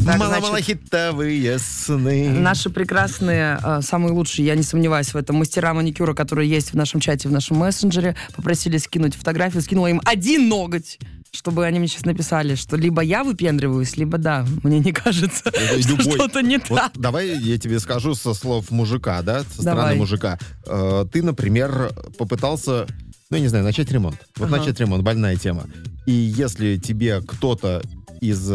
Малохитовые сны. Наши прекрасные, самые лучшие, я не сомневаюсь в этом, мастера маникюра, которые есть в нашем чате, в нашем мессенджере, попросили скинуть фотографию, скинула им 1 ноготь, чтобы они мне сейчас написали, что либо я выпендриваюсь, либо да, мне не кажется, что что-то не так. Давай я тебе скажу со слов мужика, да, со стороны мужика. Ты, например, попытался, я не знаю, начать ремонт. Начать ремонт, больная тема. И если тебе кто-то из,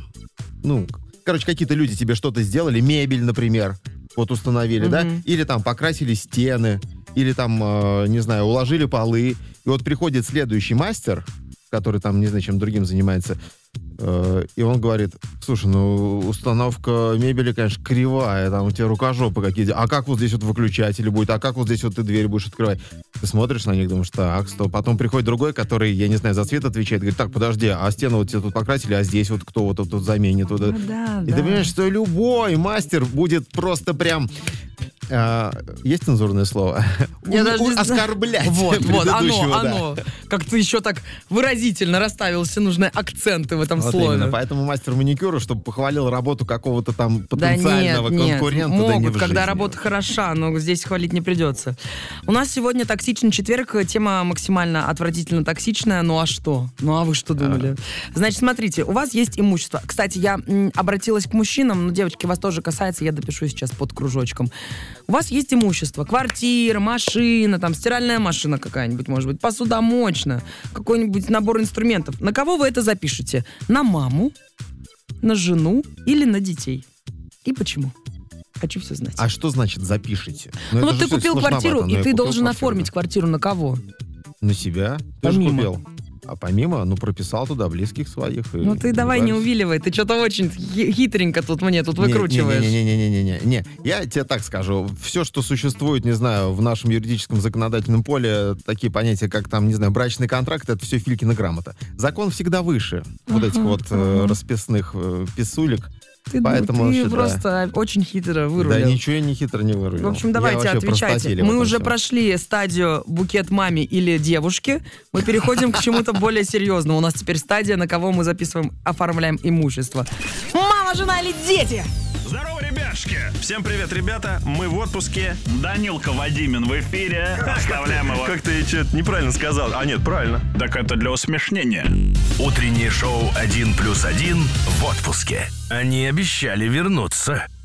какие-то люди тебе что-то сделали, мебель, например, установили, да, или там покрасили стены, или там, уложили полы, и приходит следующий мастер, который там, не знаю, чем другим занимается, и он говорит: слушай, установка мебели, конечно, кривая, там у тебя рукожопы какие-то, а как вот здесь выключатель будет, а как вот здесь ты дверь будешь открывать? Ты смотришь на них, думаешь, так, стоп. Потом приходит другой, который, я не знаю, за свет отвечает, говорит: так, подожди, а стену тебе тут покрасили, а здесь кто тут заменит? И ты понимаешь, что любой мастер будет просто прям... есть цензурное слово? Оскорблять предыдущего. Оно. Как ты еще так выразительно расставил все нужные акценты в этом слове. Именно. Поэтому мастер маникюра, чтобы похвалил работу какого-то там потенциального конкурента, могут, когда работа хороша, но здесь хвалить не придется. У нас сегодня токсичный четверг, тема максимально отвратительно токсичная. Ну а что? А вы что думали? Значит, смотрите, у вас есть имущество. Кстати, я обратилась к мужчинам, но, девочки, вас тоже касается, я допишу сейчас под кружочком. У вас есть имущество, квартира, машина, там стиральная машина какая-нибудь, может быть, посудомоечная, какой-нибудь набор инструментов. На кого вы это запишете? На маму, на жену или на детей? И почему? Хочу все знать. А что значит запишите? Ты купил квартиру, и ты должен оформить квартиру на кого? На себя. Ты же купил. А помимо, прописал туда близких своих. Ты давай не увиливай, ты что-то очень хитренько мне выкручиваешь. Не, я тебе так скажу. Все, что существует, не знаю, в нашем юридическом законодательном поле, такие понятия, как там, не знаю, брачный контракт, это все Филькина грамота. Закон всегда выше этих расписных писулек. Ты просто очень хитро вырулил. Да ничего я не хитро не вырулил. В общем, давайте отвечайте. Мы уже прошли стадию букет маме или девушке. Мы переходим к чему-то более серьезному. У нас теперь стадия, на кого мы оформляем имущество. Мама, жена или дети? Здорово, ребяшки! Всем привет, ребята! Мы в отпуске. Данилка Вадимин в эфире. Оставляем его. Как ты что-то неправильно сказал. А нет, правильно. Так это для усмешнения. Утреннее шоу «1+1» в отпуске. Они обещали вернуться.